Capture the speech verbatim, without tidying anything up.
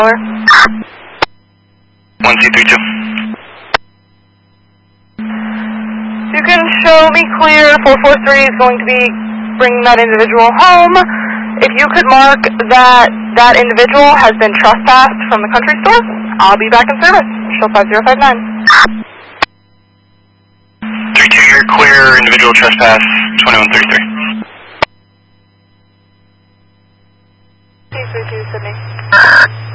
one C three two. You can show me clear. four four three is going to be bringing that individual home. If you could mark that that individual has been trespassed from the country store, I'll be back in service. Show five zero five nine. three two, you're clear. Individual trespass, twenty-one thirty-three.